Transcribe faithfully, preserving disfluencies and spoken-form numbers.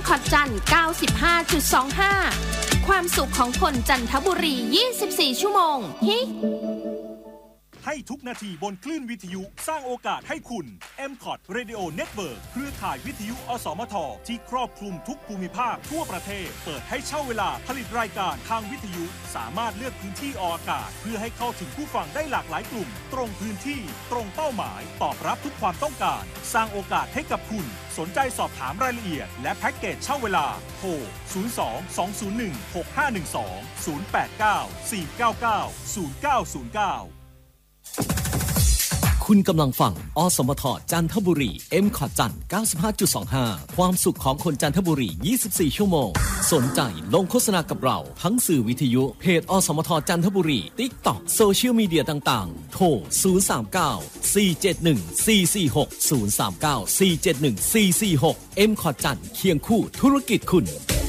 คอตจัน เก้าสิบห้าจุดสองห้า ความสุขของคนจันทบุรียี่สิบสี่ชั่วโมงฮิให้ทุกนาทีบนคลื่นวิทยุสร้างโอกาสให้คุณ เอ็ม คอท Radio Network เครือข่ายวิทยุอสมทที่ครอบคลุมทุกภูมิภาคทั่วประเทศเปิดให้เช่าเวลาผลิตรายการทางวิทยุสามารถเลือกพื้นที่ออกอากาศเพื่อให้เข้าถึงผู้ฟังได้หลากหลายกลุ่มตรงพื้นที่ตรงเป้าหมายตอบรับทุกความต้องการสร้างโอกาสให้กับคุณสนใจสอบถามรายละเอียดและแพ็กเกจเช่าเวลาโทรศูนย์ สอง สอง ศูนย์ หนึ่ง หก ห้า หนึ่ง สอง ศูนย์ แปด เก้า สี่ เก้า เก้า ศูนย์ เก้า ศูนย์ เก้าคุณกำลังฟังอสมทจันทบุรี เอ็ม คอท จัน เก้าสิบห้าจุดสองห้า ความสุขของคนจันทบุรียี่สิบสี่ชั่วโมงสนใจลงโฆษณากับเราทั้งสื่อวิทยุเพจอสมทจันทบุรี TikTok โซเชียลมีเดียต่างๆโทรศูนย์ สาม เก้า สี่ เจ็ด หนึ่ง สี่ สี่ หก ศูนย์ สาม เก้า สี่ เจ็ด หนึ่ง สี่ สี่ หก เอ็ม คอท จันเคียงคู่ธุรกิจคุณ